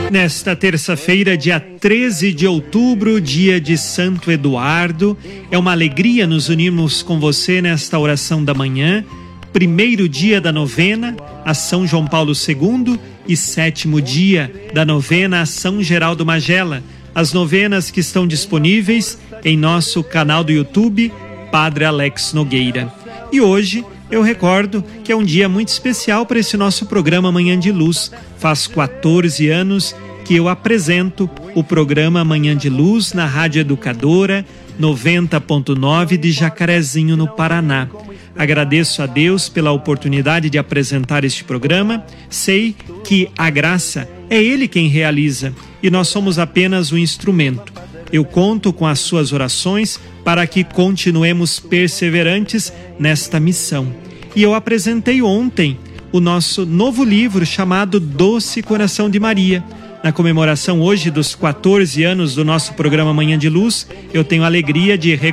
Nesta terça-feira, dia 13 de outubro, dia de Santo Eduardo, é uma alegria nos unirmos com você nesta oração da manhã, primeiro dia da novena a São João Paulo II e sétimo dia da novena a São Geraldo Magela, as novenas que estão disponíveis em nosso canal do YouTube, Padre Alex Nogueira. E hoje eu recordo que é um dia muito especial para esse nosso programa Manhã de Luz. Faz 14 anos que eu apresento o programa Manhã de Luz na Rádio Educadora 90.9 de Jacarezinho, no Paraná. Agradeço a Deus pela oportunidade de apresentar este programa. Sei que a graça é Ele quem realiza e nós somos apenas um instrumento. Eu conto com as suas orações para que continuemos perseverantes nesta missão. E eu apresentei ontem o nosso novo livro chamado Doce Coração de Maria. Na comemoração hoje dos 14 anos do nosso programa Manhã de Luz, eu tenho a alegria de